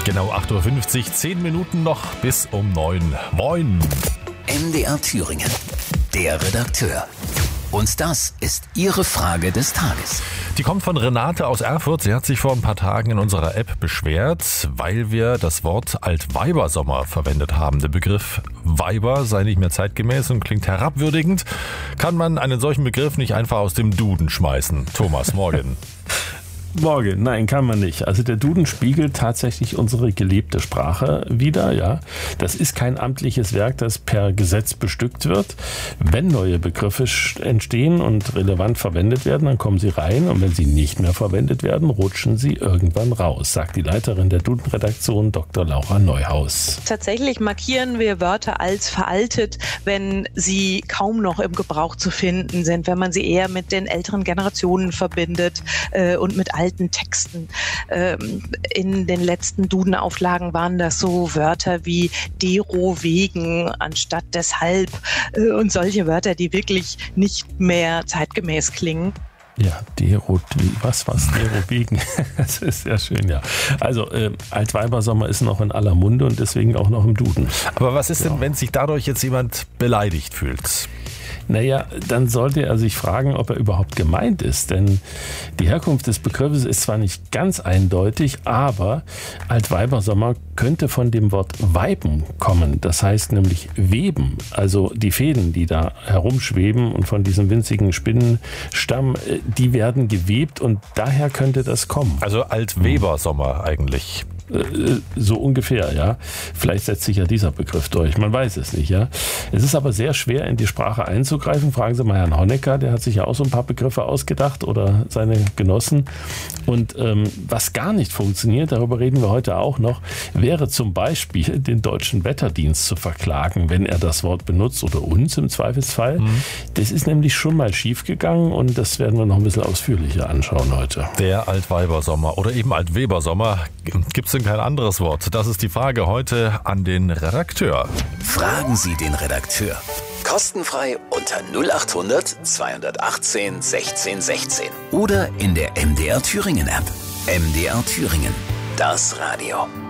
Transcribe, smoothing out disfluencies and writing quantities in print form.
Genau 8.50 Uhr, 10 Minuten noch bis um 9. Moin! MDR Thüringen, der Redakteur. Und das ist Ihre Frage des Tages. Die kommt von Renate aus Erfurt. Sie hat sich vor ein paar Tagen in unserer App beschwert, weil wir das Wort Altweibersommer verwendet haben. Der Begriff Weiber sei nicht mehr zeitgemäß und klingt herabwürdigend. Kann man einen solchen Begriff nicht einfach aus dem Duden schmeißen? Thomas, morgen. Morgen, nein, kann man nicht. Also der Duden spiegelt tatsächlich unsere gelebte Sprache wider, ja. Das ist kein amtliches Werk, das per Gesetz bestückt wird. Wenn neue Begriffe entstehen und relevant verwendet werden, dann kommen sie rein, und wenn sie nicht mehr verwendet werden, rutschen sie irgendwann raus, sagt die Leiterin der Duden-Redaktion, Dr. Laura Neuhaus. Tatsächlich markieren wir Wörter als veraltet, wenn sie kaum noch im Gebrauch zu finden sind, wenn man sie eher mit den älteren Generationen verbindet und mit alten Texten. In den letzten Duden-Auflagen waren das so Wörter wie dero wegen anstatt deshalb und solche Wörter, die wirklich nicht mehr zeitgemäß klingen. Ja, dero wegen. Das ist sehr schön, ja. Also Altweibersommer ist noch in aller Munde und deswegen auch noch im Duden. Aber was ist denn, wenn sich dadurch jetzt jemand beleidigt fühlt? Naja, dann sollte er sich fragen, ob er überhaupt gemeint ist. Denn die Herkunft des Begriffes ist zwar nicht ganz eindeutig, aber Altweibersommer könnte von dem Wort weiben kommen. Das heißt nämlich weben. Also die Fäden, die da herumschweben und von diesem winzigen Spinnenstamm, die werden gewebt und daher könnte das kommen. Also Altwebersommer eigentlich. So ungefähr, ja. Vielleicht setzt sich ja dieser Begriff durch, man weiß es nicht, ja. Es ist aber sehr schwer, in die Sprache einzugreifen. Fragen Sie mal Herrn Honecker, der hat sich ja auch so ein paar Begriffe ausgedacht oder seine Genossen. Und was gar nicht funktioniert, darüber reden wir heute auch noch, wäre zum Beispiel den Deutschen Wetterdienst zu verklagen, wenn er das Wort benutzt, oder uns im Zweifelsfall. Das ist nämlich schon mal schiefgegangen und das werden wir noch ein bisschen ausführlicher anschauen heute. Der Altweibersommer oder eben Altwebersommer. Gibt es denn kein anderes Wort? Das ist die Frage heute an den Redakteur. Fragen Sie den Redakteur. Kostenfrei unter 0800 218 16 16 oder in der MDR Thüringen App. MDR Thüringen, das Radio.